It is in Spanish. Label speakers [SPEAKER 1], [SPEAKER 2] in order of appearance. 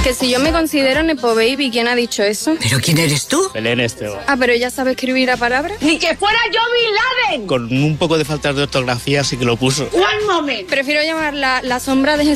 [SPEAKER 1] Que si yo me considero Nepo Baby, ¿quién ha dicho eso?
[SPEAKER 2] ¿Pero quién eres tú?
[SPEAKER 3] Belén Esteban.
[SPEAKER 1] Ah, pero ella sabe escribir a palabras.
[SPEAKER 4] ¡Ni que fuera yo Bin Laden!
[SPEAKER 3] Con un poco de falta de ortografía sí que lo puso.
[SPEAKER 4] ¡One moment!
[SPEAKER 1] Prefiero llamarla la sombra de Jesús